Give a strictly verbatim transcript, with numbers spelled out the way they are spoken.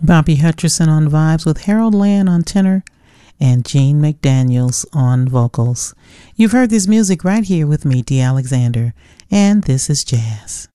Bobby Hutcherson on vibes with Harold Land on tenor and Gene McDaniels on vocals. You've heard this music right here with me, Dee Alexander, and this is jazz.